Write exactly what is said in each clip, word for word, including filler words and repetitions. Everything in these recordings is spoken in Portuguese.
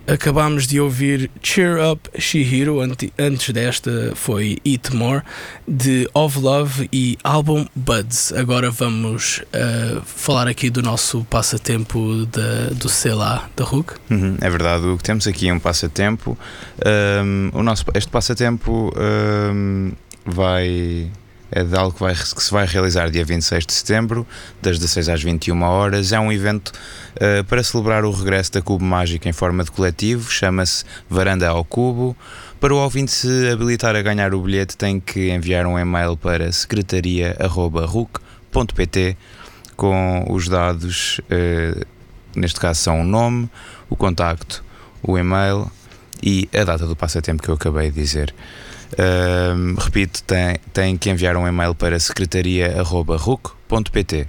Acabámos de ouvir Cheer Up Chihiro, antes desta foi Eat More, de Of Love e álbum Buds. Agora vamos uh, falar aqui do nosso passatempo da, do sei lá, da Hulk. Uhum, é verdade, o que temos aqui é um passatempo. Um, o nosso, este passatempo um, vai... é de algo que, vai, que se vai realizar dia vinte e seis de setembro, das dezasseis às vinte e uma horas. É um evento uh, para celebrar o regresso da Cubo Mágico em forma de coletivo, chama-se Varanda ao Cubo. Para o ouvinte se habilitar a ganhar o bilhete, tem que enviar um e-mail para secretaria arroba ruc ponto pt com os dados, uh, neste caso são o nome, o contacto, o e-mail e a data do passatempo que eu acabei de dizer. Uh, repito, tem, tem que enviar um e-mail para secretaria arroba ruc ponto pt.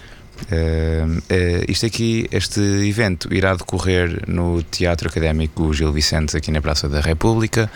Uh, uh, isto aqui, este evento irá decorrer no Teatro Académico Gil Vicente, aqui na Praça da República,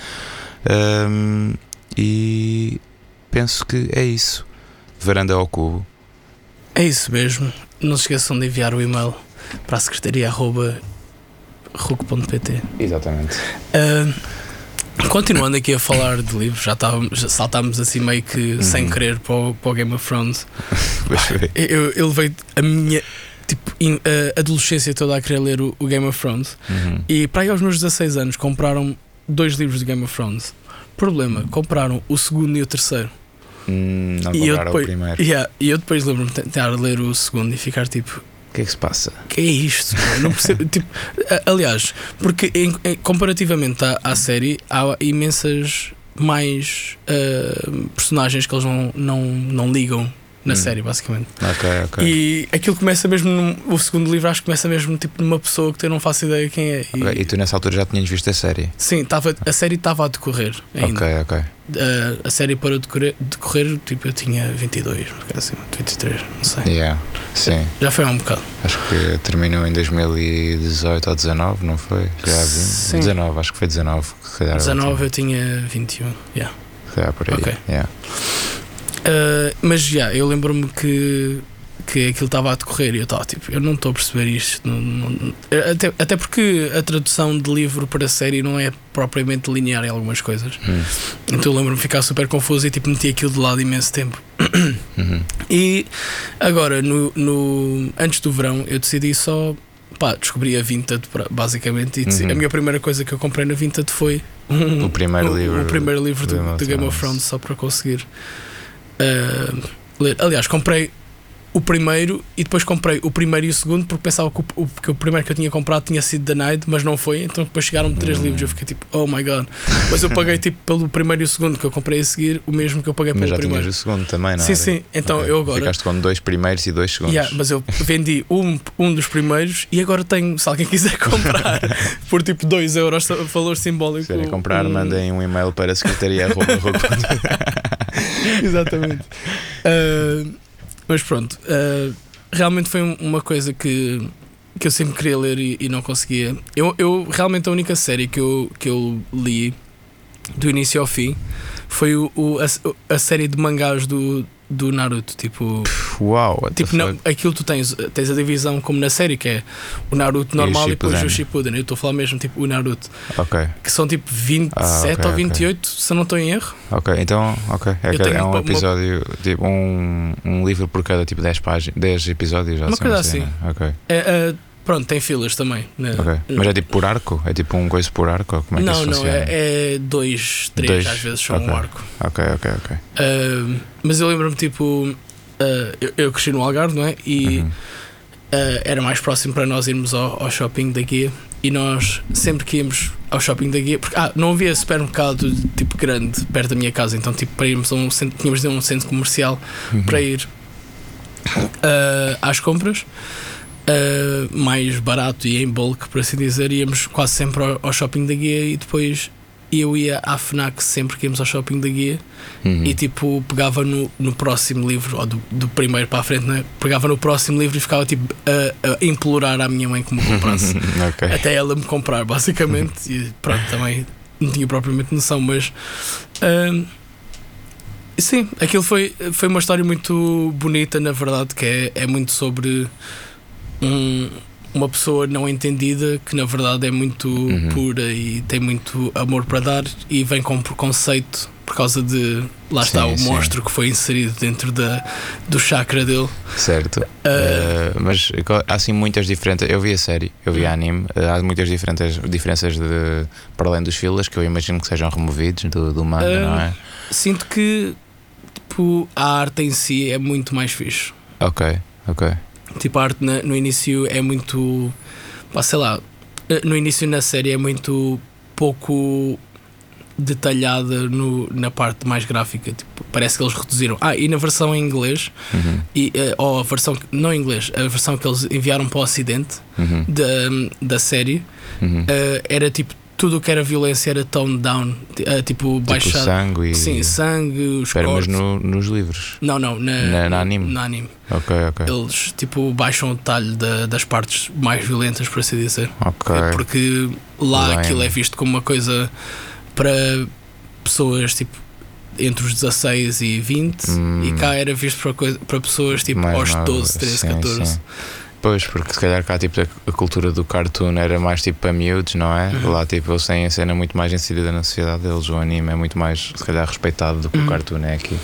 uh, e penso que é isso. Varanda ao Cubo. É isso mesmo. Não se esqueçam de enviar o e-mail para a secretaria arroba ruc ponto pt. Exatamente. Uh, Continuando aqui a falar de livros, já, estávamos, já saltámos assim meio que uhum. sem querer para o, para o Game of Thrones. eu, eu levei a minha tipo, in, a adolescência toda a querer ler o, o Game of Thrones, uhum. e para aí aos meus dezasseis anos compraram dois livros de Game of Thrones. Problema, compraram o segundo e o terceiro. Hum, não e compraram depois, o primeiro. Yeah, e eu depois lembro-me de tentar ler o segundo e ficar tipo: o que é que se passa? Que é isto? Eu não percebo. Tipo, aliás, porque em, em, comparativamente à, à série, há imensas mais uh, personagens que eles não, não, não ligam na hum. série, basicamente. Ok, ok. E aquilo começa mesmo num, o segundo livro, acho que começa mesmo tipo numa pessoa que eu não faço ideia quem é. E, okay, e tu nessa altura já tinhas visto a série? Sim, tava, a série estava a decorrer ainda. Ok, ok. Uh, a série parou de decorrer, decorrer, tipo, eu tinha vinte e dois, assim, vinte e três, não sei. Yeah, sim. Já foi há um bocado. Acho que terminou em dois mil e dezoito ou dezanove, não foi? Já sim. dezanove, acho que foi dezanove. dezanove eu tinha vinte e um, yeah. Já, por aí. Okay. Yeah. Uh, mas já, yeah, eu lembro-me que, que aquilo estava a decorrer e eu estava tipo, eu não estou a perceber isto. Não, não, até, até porque a tradução de livro para série não é propriamente linear em algumas coisas. Hum. Então eu lembro-me de ficar super confuso e tipo meti aquilo de lado imenso tempo. Uhum. E agora, no, no, antes do verão, eu decidi só. Pá, descobri a Vinted basicamente e uhum. a minha primeira coisa que eu comprei na Vinted foi um, o primeiro o, livro, o primeiro livro do, do, do Game of Thrones, só para conseguir uh, ler. Aliás, comprei o primeiro e depois comprei o primeiro e o segundo porque pensava que o, que o primeiro que eu tinha comprado tinha sido The Night, mas não foi. Então depois chegaram-me três hum. livros e eu fiquei tipo, oh my god. Mas eu paguei tipo pelo primeiro e o segundo que eu comprei a seguir, o mesmo que eu paguei pelo mas já primeiro. Tinhas o segundo também, não Sim, era? sim. Então okay. eu agora ficaste com dois primeiros e dois segundos. Yeah, mas eu vendi um, um dos primeiros e agora tenho, se alguém quiser comprar por tipo dois euros, valor simbólico. Se querem comprar, um... mandem um e-mail para a secretaria. Exatamente. Uh, mas pronto, uh, realmente foi uma coisa que, que eu sempre queria ler e, e não conseguia. Eu, eu realmente a única série que eu, que eu li do início ao fim foi o, o, a, a série de mangás do, do Naruto. Tipo, uau, tipo não, aquilo tu tens, tens a divisão como na série, que é o Naruto normal e, e depois o Shippuden. Eu estou a falar mesmo tipo o Naruto, okay. que são tipo vinte e sete ah, okay, ou vinte e oito, okay. se eu não estou em erro. Ok, então ok, é, que é um episódio, uma... tipo, um, um livro por cada tipo dez páginas, dez episódios. Uma coisa assim. assim. Okay. É, é, pronto, tem filas também, né? Okay. Mas é tipo por arco? É tipo um coisa por arco? Como é não, que isso não, funciona? é, é dois, três, dois? Às vezes são okay. um arco. Ok, ok, ok. Uh, mas eu lembro-me tipo, uh, eu, eu cresci no Algarve, não é? E uhum. uh, era mais próximo para nós irmos ao, ao shopping da Guia. E nós sempre que íamos ao shopping da Guia, porque ah, não havia supermercado tipo grande perto da minha casa, então tipo para irmos a um centro, tínhamos de ir a um centro comercial uhum. para ir uh, às compras. Uh, mais barato e em bulk, por assim dizer, íamos quase sempre ao, ao shopping da Guia e depois eu ia à FNAC sempre que íamos ao shopping da Guia uhum. e tipo pegava no, no próximo livro, ou do, do primeiro para a frente, né? Pegava no próximo livro e ficava tipo a, a implorar à minha mãe que me comprasse okay. até ela me comprar, basicamente. E pronto, também não tinha propriamente noção, mas uh, sim, aquilo foi, foi uma história muito bonita, na verdade, que é, é muito sobre Um, uma pessoa não entendida que na verdade é muito Uhum. pura e tem muito amor para dar e vem com preconceito por causa de lá está Sim, o sim. monstro que foi inserido dentro da, do chakra dele. Certo. Uh, mas há assim muitas diferentes. Eu vi a série, eu vi a anime. uh, Há muitas diferentes diferenças de, para além dos fillers que eu imagino que sejam removidos do, do manga, Uh, não é? Sinto que tipo, a arte em si é muito mais fixe. Ok, ok. Tipo, a arte na- no início é muito. Pá, sei lá. No início na série é muito pouco detalhada no, na parte mais gráfica. Tipo, parece que eles reduziram. Ah, e na versão em inglês, Uhum, e, eh, ou a versão. Não em inglês, a versão que eles enviaram para o Ocidente uhum, da, da série, uhum. eh, era tipo. Tudo o que era violência era toned down. eh, tipo, Tipo baixado. sangue e. Sim, sangue, os Espera, mas cortes. no, nos livros. Não, não, na, Na- na anime? na anime. Ok, ok. Eles tipo baixam o detalhe da- das partes mais violentas, por assim dizer. Ok. É porque lá Bem. aquilo é visto como uma coisa para pessoas tipo entre os dezasseis e vinte, Hum. e cá era visto para, coisa, para pessoas tipo Mais aos novas, doze, treze, sim, catorze. sim. Pois, porque se calhar cá tipo, a, a cultura do cartoon era mais tipo para miúdos, não é? Uhum. Lá tipo eles têm a cena muito mais inserida na sociedade deles, o anime é muito mais se calhar respeitado do que Uhum. o cartoon é aqui.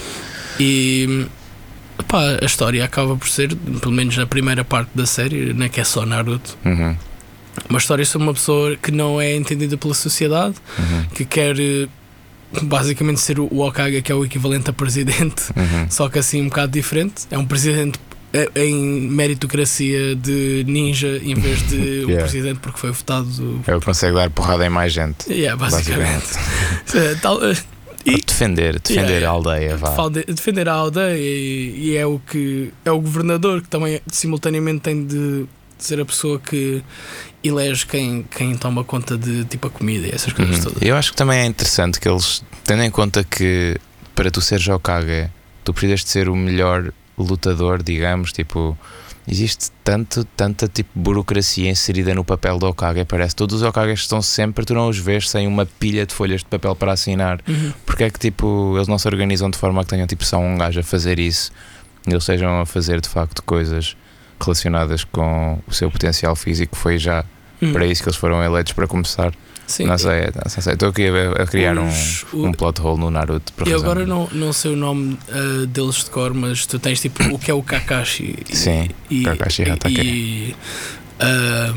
E pá, a história acaba por ser, pelo menos na primeira parte da série, não é que é só Naruto, Uhum, uma história sobre uma pessoa que não é entendida pela sociedade, uhum, que quer eh, basicamente ser o Hokage, que é o equivalente a presidente, uhum. só que assim um bocado diferente. É um presidente eh, em meritocracia de ninja em vez de um Yeah. presidente porque foi votado. É o que consegue dar porrada em mais gente. Yeah, basicamente. Eh, tal- eh, e Defender, defender Yeah, a aldeia, vá. falde- defender a aldeia e, e é o que é o governador que também simultaneamente tem de ser a pessoa que elege quem, quem toma conta de tipo a comida e essas coisas Uhum. todas. Eu acho que também é interessante que eles, tendo em conta que para tu seres Hokage, tu precisas de ser o melhor lutador, digamos, tipo, existe tanto, tanta tipo burocracia inserida no papel do Hokage, parece. Todos os Hokages estão sempre, tu não os vês sem uma pilha de folhas de papel para assinar. Uhum. Porque é que tipo, eles não se organizam de forma que tenham tipo só um gajo a fazer isso e eles estejam a fazer de facto coisas relacionadas com o seu potencial físico. Foi já Uhum. para isso que eles foram eleitos para começar. Sim. Não sei, não sei. Estou aqui a, a criar um, Os- um plot hole no Naruto. Por E razão. agora não, não sei o nome ah, deles de cor, mas tu tens tipo o que é o Kakashi. e- Sim, e, Kakashi e, Hatake. e, ah,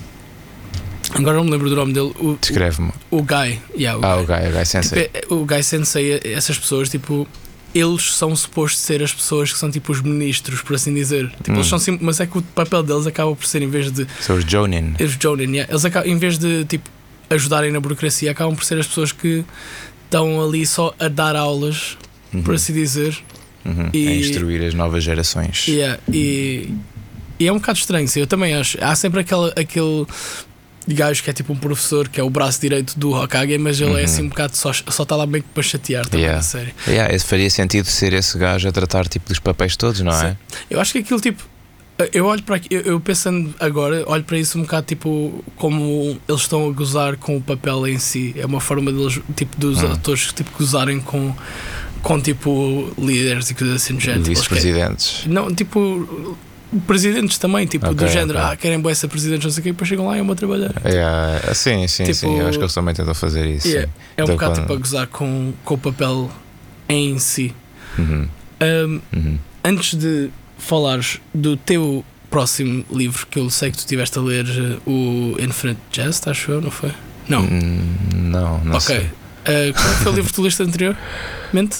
agora não me lembro do nome dele. O, Descreve-me. o, o Guy. Yeah, o Ah, Guy. o Gai, o Gai Tipo, Sensei. é- o Guy Sensei, essas pessoas, tipo, eles são supostos ser as pessoas que são tipo os ministros, por assim dizer. Tipo, Hum. eles são sim, mas é que o papel deles acaba por ser, em vez de São os Jonin. os Jonin, yeah, eles acabam, em vez de tipo ajudarem na burocracia, acabam por ser as pessoas que estão ali só a dar aulas, Uhum, por assim dizer. uhum. e- A instruir as novas gerações. Yeah, e, e é um bocado estranho, sim, eu também acho. Há sempre aquele, aquele gajo que é tipo um professor, que é o braço direito do Hokage, mas ele Uhum. é assim um bocado só só está lá meio que para chatear também Yeah. na série. Yeah, esse faria sentido ser esse gajo a tratar tipo dos papéis todos, não é? Sim. Eu acho que aquilo tipo. Eu olho para aqui, eu, eu pensando agora, olho para isso um bocado tipo como eles estão a gozar com o papel em si. É uma forma deles, tipo, dos Hum. atores tipo, gozarem com, com tipo líderes e coisas assim do género. Tipo, eles querem- Vice-presidentes. Não, tipo presidentes também, tipo, Ok, do género, ok. ah, querem boa ser presidentes, não sei o quê, e depois chegam lá e é uma trabalhar. Yeah. Sim, sim, Tipo- sim. Eu acho que eles também tentam fazer isso. Yeah. sim. É um Então, bocado quando- tipo a gozar com, com o papel em si. Uhum, Um, uhum. Antes de falares do teu próximo livro, que eu sei que tu estiveste a ler, uh, o Infinite Jest, acho eu, não foi? Não. Hum, Não, não Ok. sei. Uh, qual foi o livro que tu leste anteriormente?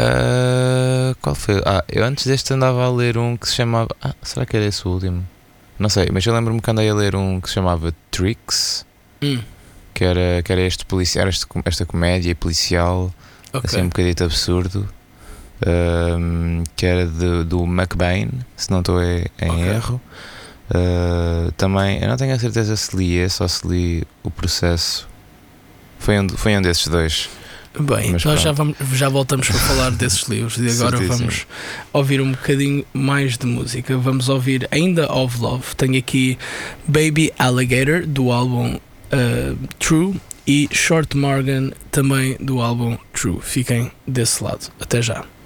Ah, qual foi? Ah, eu antes deste andava a ler um que se chamava. Ah, será que era esse o último? Não sei, mas eu lembro-me que andei a ler um que se chamava Tricks, Hum, que era, que era este policial, era este, esta comédia policial, ok. assim um bocadito absurdo, ahm, que era de, do McBain, se não estou em, em Ok. erro. Ah, também, eu não tenho a certeza se li esse ou se li o Processo. Foi um, foi um desses dois. Bem, Mas nós já, pronto. vamos, já voltamos para falar desses livros e agora Certíssimo. vamos ouvir um bocadinho mais de música. Vamos ouvir ainda Of Love. Tenho aqui Baby Alligator do álbum uh, True e Short Morgan também do álbum True. Fiquem desse lado. Até já.